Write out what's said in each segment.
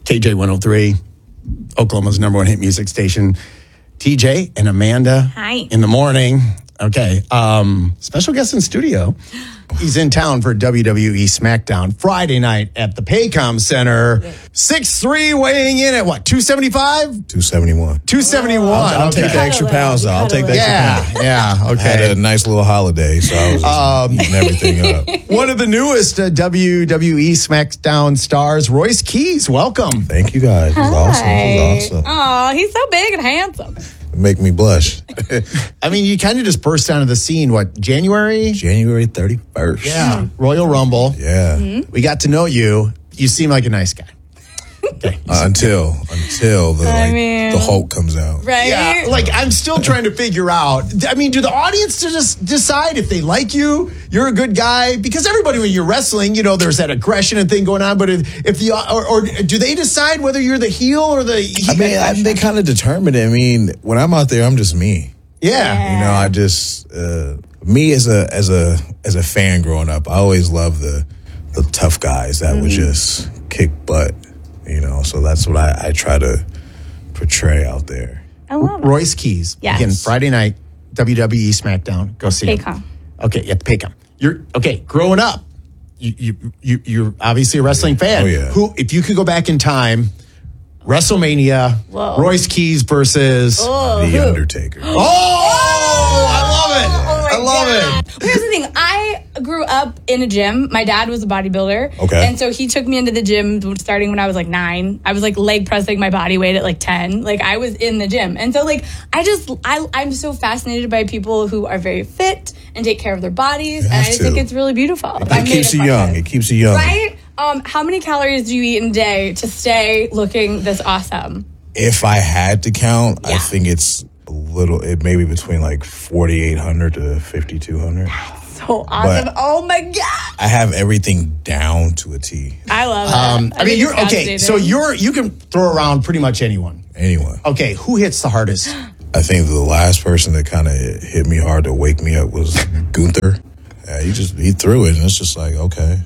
KJ 103, Oklahoma's number one hit music station. TJ and Amanda. Hi. In the morning. Okay. Special guest in studio. He's in town for WWE SmackDown Friday night at the Paycom Center. 6'3", weighing in at what, 275? 271. 271. I'll take the extra pounds out. I'll take the extra pounds. Yeah, okay. I had a nice little holiday, so I was just eating everything up. One of the newest WWE SmackDown stars, Royce Keys. Welcome. Thank you guys. It was awesome. It was awesome. Oh, he's so big and handsome. Make me blush. I mean, you kind of just burst onto the scene, what, January? January 31st. Yeah. Royal Rumble. Yeah. We got to know you. You seem like a nice guy. Okay. Until the Hulk comes out. Right? Yeah, like I'm still trying to figure out. I mean, do the audience just decide if they like you? You're a good guy because everybody when you're wrestling, you know, there's that aggression and thing going on. But if the or do they decide whether you're the heel or the? They kind of determine it. I mean, when I'm out there, I'm just me. Yeah. You know, I just me as a fan growing up. I always loved the tough guys that would just kick butt. You know, so that's what I try to portray out there. I love it. Royce Keys. Yes. Again, Friday night, WWE SmackDown. Go see him. Paycom. Okay, at the Paycom. You're okay. Growing up, you're obviously a wrestling fan. Oh yeah. Who, if you could go back in time, WrestleMania, Whoa. Royce Keys versus The Undertaker. I love it. I love it. Here's the thing. I grew up in a gym. My dad was a bodybuilder. Okay. And so he took me into the gym starting when I was like 9. I was like leg pressing my body weight at like 10. Like I was in the gym. And so like I'm so fascinated by people who are very fit and take care of their bodies. And I just think it's really beautiful. It keeps you young. It keeps you young. Right? How many calories do you eat in a day to stay looking this awesome? If I had to count, Yeah. I think it's it may be between like 4,800 to 5,200. So awesome. But- Oh my God. I have everything down to a T. I love it. I mean, think you're it's okay. So fascinating. you can throw around pretty much anyone. Anyone. Okay, who hits the hardest? I think the last person that kind of hit me hard to wake me up was Gunther. Yeah, he threw it, and it's just like, okay.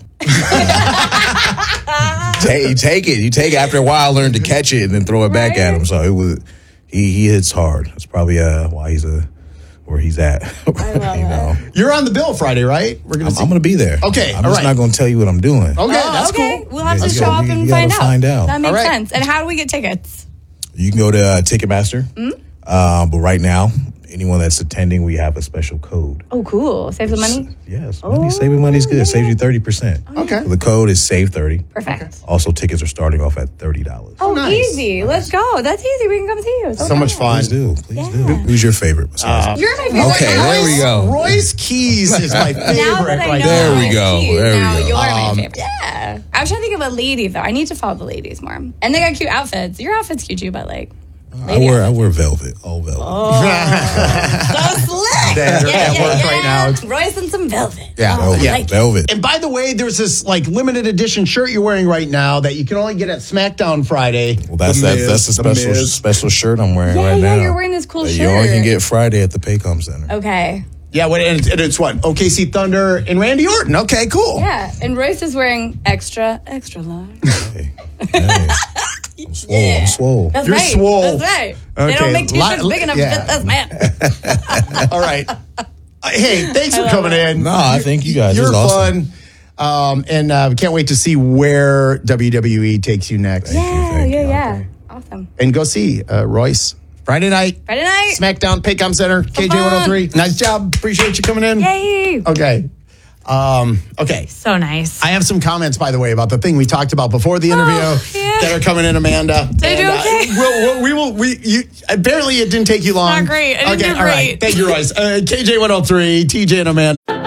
You take it. You take it. After a while, learn to catch it and then throw it back at him. So it was. He hits hard. That's probably why he's where he's at. I love you know. You're on the bill Friday, right? We're gonna. I'm going to be there. Okay, I'm all just right. not going to tell you what I'm doing. Okay, that's okay. cool. We'll have Yeah, to you show gotta- up you and gotta find out. find out. That makes All right. sense. And how do we get tickets? You can go to Ticketmaster. But right now, anyone that's attending, we have a special code. Oh, cool. Save the money? Yes, saving money is good. Saves you 30%. Okay. The code is SAVE30. Perfect. Also, tickets are starting off at $30. Oh, nice. easy. Let's go. That's easy. We can come see you. So much fun. Please do. Please do. Who's your favorite? Besides You're my favorite. Okay, there we go. Royce Keys is my favorite. Now that I know right There we I'm go. cute, There we now go. you're my favorite. Yeah. I was trying to think of a lady, though. I need to follow the ladies more. And they got cute outfits. Your outfit's cute, too, but like... I wear velvet, all velvet. So slick. They're at work right now. Royce and some velvet. Yeah. Velvet, Yeah. velvet. And by the way, there's this like limited edition shirt you're wearing right now that you can only get at SmackDown Friday. Well, that's the special shirt I'm wearing Yeah, right yeah, now. you're wearing this cool that shirt. You only can get Friday at the Paycom Center. Okay. Yeah, and it's what? OKC Thunder and Randy Orton. Okay, cool. Yeah, and Royce is wearing extra large. Hey. I'm swole. I'm swole. That's You're right. swole. That's right. They Okay, don't make t-shirts big enough yeah. to fit this man. All right. Hey, thanks for coming in. No, I thank you guys. It You're was awesome. fun. And we can't wait to see where WWE takes you next. Thank you. Yeah. Awesome. And go see Royce. Friday night. SmackDown, Paycom Center, KJ103. Nice job. Appreciate you coming in. Yay. Okay. Okay. So nice. I have some comments, by the way, about the thing we talked about before the interview that are coming in, Amanda. Did you okay? Apparently it didn't take you long. Not great. I didn't do all right. great. Thank you, Royce. KJ103, TJ and Amanda.